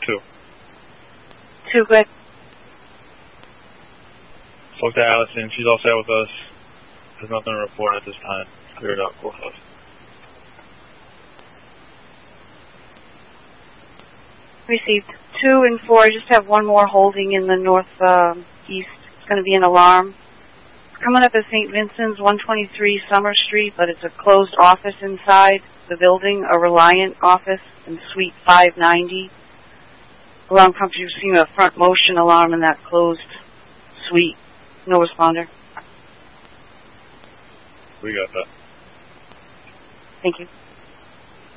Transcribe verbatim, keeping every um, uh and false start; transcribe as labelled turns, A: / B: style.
A: two.
B: Two, good.
A: Spoke to Allison. She's all set with us. There's nothing to report at this time. Clear it up. Go for us.
B: Received. Two and four. I just have one more holding in the north um, east. It's going to be an alarm. It's coming up at Saint Vincent's, one twenty-three Summer Street, but it's a closed office inside the building, a Reliant office in Suite five ninety. Alarm company receiving a front motion alarm in that closed suite. No responder.
A: We got that.
B: Thank you.